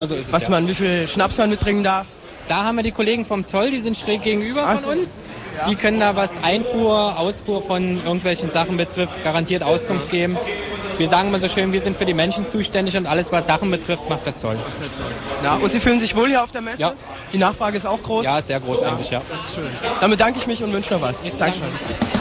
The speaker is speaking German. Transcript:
So ist es, was wie viel Schnaps man mitbringen darf? Da haben wir die Kollegen vom Zoll, die sind schräg gegenüber von uns. Ja. Die können da, was Einfuhr, Ausfuhr von irgendwelchen Sachen betrifft, garantiert Auskunft geben. Wir sagen immer so schön, wir sind für die Menschen zuständig und alles, was Sachen betrifft, macht der Zoll. Ja, und Sie fühlen sich wohl hier auf der Messe? Ja. Die Nachfrage ist auch groß? Ja, sehr groß eigentlich, ja. Das ist schön. Dann bedanke ich mich und wünsche noch was. Dankeschön.